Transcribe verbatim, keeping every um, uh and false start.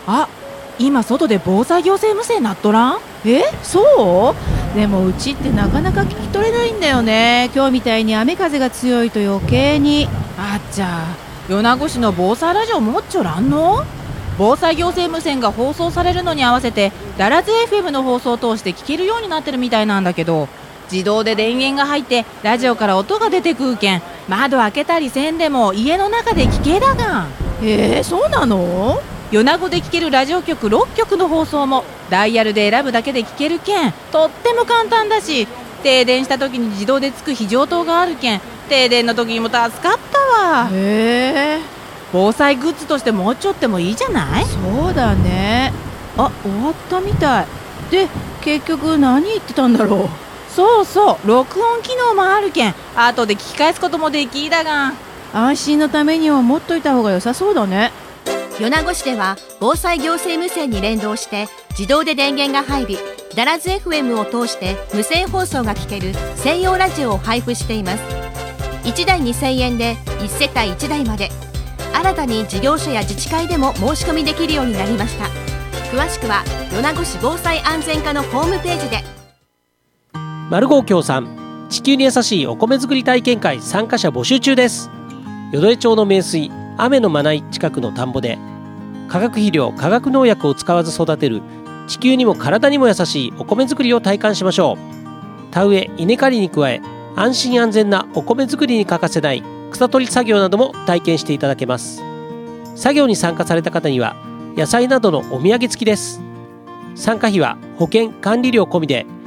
あ、今外で防災行政無線なっとらん？ え、そう？でもうちってなかなか聞き取れないんだよね。今日みたいに雨風が強いと余計に。 あっちゃ、米子市の防災ラジオ持っちょらんの？防災行政無線が放送されるのに合わせてダラズ エフエム の放送を通して聞けるようになってるみたいなんだけど、自動で電源が入ってラジオから音が出てくるけん、窓開けたりせんでも家の中で聞けだがん。 えー、そうなの？ 米子で聞けるラジオ局ろっきょくの放送もダイヤルで選ぶだけで聞けるけん、とっても簡単だし、停電した時に自動でつく非常灯があるけん、停電の時にも助かったわ。 へえ、 防災グッズとして持っちょってもいいじゃない？ そうだね。あ、終わったみたいで、結局何言ってたんだろう。 そうそう、録音機能もあるけん後で聞き返すこともできだが、 安心のためには持っといた方が良さそうだね。 米子市では防災行政無線に連動して自動で電源が入り、ダラズ エフエム を通して無線放送が聞ける専用ラジオを配布しています。いちだいにせんえんでいち世帯いちだいまで、新たに事業所や自治会でも申し込みできるようになりました。詳しくは米子市防災安全課のホームページで。 マルゴー協賛、地球に優しいお米作り体験会参加者募集中です。淀江町の名水雨のまない近くの田んぼで、化学肥料化学農薬を使わず育てる地球にも体にも優しいお米作りを体感しましょう。田植え稲刈りに加え、安心安全なお米作りに欠かせない草取り作業なども体験していただけます。作業に参加された方には野菜などのお土産付きです。参加費は保険管理料込みで